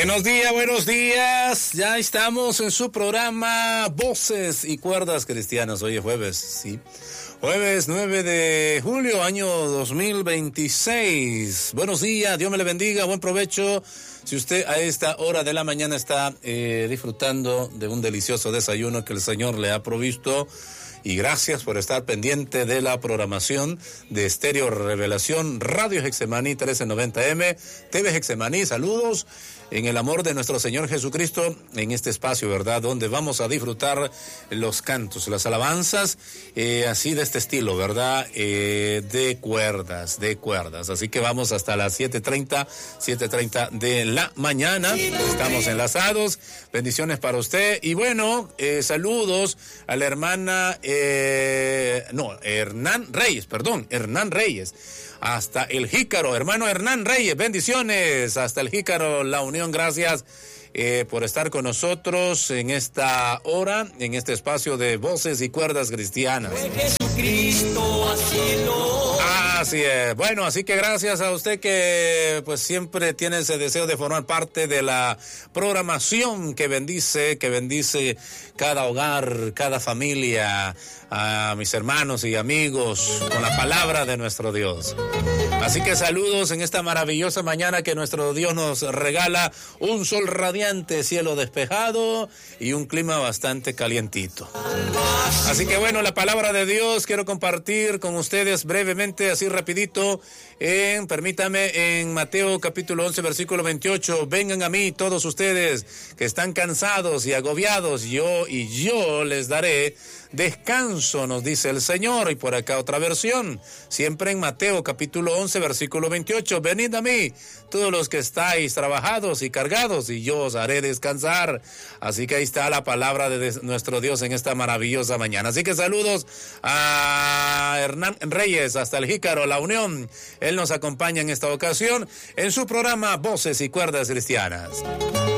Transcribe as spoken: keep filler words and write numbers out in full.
Buenos días, buenos días. Ya estamos en su programa Voces y Cuerdas Cristianas. Hoy es jueves, sí. Jueves nueve de julio, año dos mil veintiséis. Buenos días, Dios me le bendiga, buen provecho. Si usted a esta hora de la mañana está eh, disfrutando de un delicioso desayuno que el Señor le ha provisto. Y gracias por estar pendiente de la programación de Estéreo Revelación, Radio Getsemaní trece noventa M, T V Getsemaní. Saludos en el amor de nuestro Señor Jesucristo en este espacio, ¿verdad? Donde vamos a disfrutar los cantos, las alabanzas, eh, así de este estilo, ¿verdad? Eh, de cuerdas, de cuerdas. Así que vamos hasta las siete treinta de la mañana. Estamos enlazados. Bendiciones para usted. Y bueno, eh, saludos a la hermana... Eh, no, Hernán Reyes, perdón, Hernán Reyes, hasta el Jícaro, hermano Hernán Reyes, bendiciones, hasta el Jícaro, La Unión, gracias eh, por estar con nosotros en esta hora, en este espacio de Voces y Cuerdas Cristianas. Jesucristo, así lo... Así es, bueno, así que gracias a usted que pues siempre tiene ese deseo de formar parte de la programación que bendice, que bendice cada hogar, cada familia, a mis hermanos y amigos con la palabra de nuestro Dios. Así que saludos en esta maravillosa mañana que nuestro Dios nos regala, un sol radiante, cielo despejado y un clima bastante calientito. Así que bueno, la palabra de Dios quiero compartir con ustedes brevemente, así rapidito, en, permítame, en Mateo capítulo once, versículo veintiocho, vengan a mí todos ustedes que están cansados y agobiados, yo y yo les daré descanso, nos dice el Señor. Y por acá otra versión, siempre en Mateo capítulo once, versículo veintiocho, venid a mí, todos los que estáis trabajados y cargados, y yo os haré descansar. Así que ahí está la palabra de nuestro Dios en esta maravillosa mañana. Así que saludos a Hernán Reyes, hasta el Jícaro, La Unión. Él nos acompaña en esta ocasión en su programa Voces y Cuerdas Cristianas.